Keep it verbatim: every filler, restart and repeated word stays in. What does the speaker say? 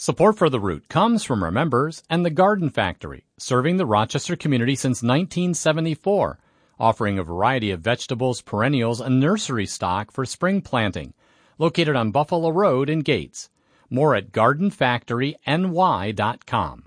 Support for The Root comes from our members and the Garden Factory, serving the Rochester community since nineteen seventy-four, offering a variety of vegetables, perennials, and nursery stock for spring planting. Located on Buffalo Road in Gates. More at garden factory n y dot com.